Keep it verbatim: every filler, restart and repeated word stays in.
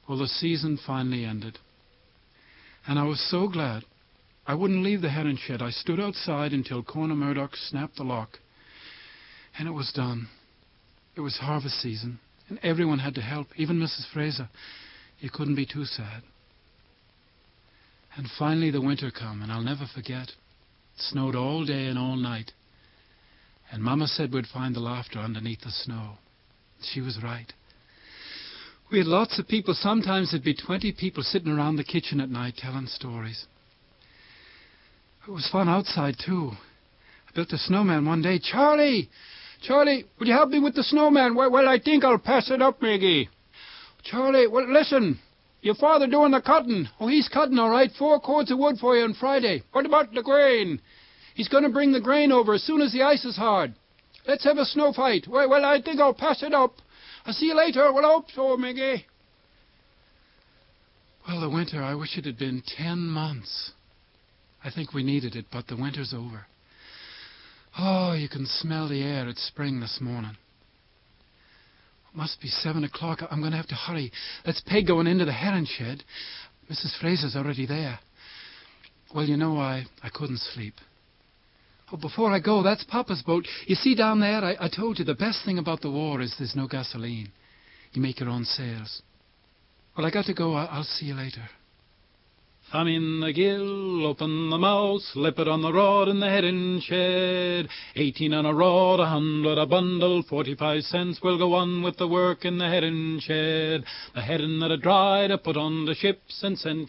Well, the season finally ended. And I was so glad. I wouldn't leave the herring shed. I stood outside until Corner Murdoch snapped the lock. And it was done. It was harvest season, and everyone had to help, even Missus Fraser. You couldn't be too sad. And finally the winter come, and I'll never forget. It snowed all day and all night. And Mama said we'd find the laughter underneath the snow. She was right. We had lots of people. Sometimes there'd be twenty people sitting around the kitchen at night telling stories. It was fun outside, too. I built a snowman one day. Charlie! Charlie, will you help me with the snowman? Well, well I think I'll pass it up, Maggie. Charlie, well, listen. Your father doing the cutting. Oh, he's cutting, all right. Four cords of wood for you on Friday. What about the grain? He's going to bring the grain over as soon as the ice is hard. Let's have a snow fight. Well, well, I think I'll pass it up. I'll see you later. Well, I hope so, Maggie. Well, the winter, I wish it had been ten months. I think we needed it, but the winter's over. Oh, you can smell the air. It's spring this morning. It must be seven o'clock. I'm going to have to hurry. That's Peg going into the herring shed. Missus Fraser's already there. Well, you know, I, I couldn't sleep. Oh, before I go, that's Papa's boat. You see down there, I, I told you the best thing about the war is there's no gasoline. You make your own sails. Well, I got to go. I'll, I'll see you later. Thumb in the gill, open the mouth, slip it on the rod in the herring shed. Eighteen on a rod, a hundred a bundle, forty-five cents will go on with the work in the herring shed. The herring that are dried are put on the ships and sent